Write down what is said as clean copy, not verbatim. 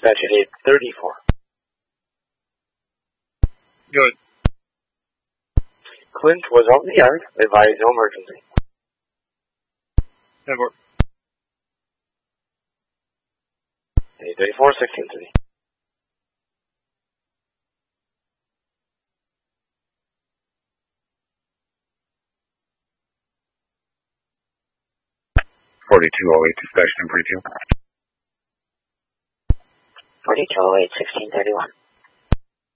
dispatch at 834. Good. Clint was out in the yard. Advise no emergency. Network. 834, 16 City. (4208) dispatch number 2. 4208, 1631.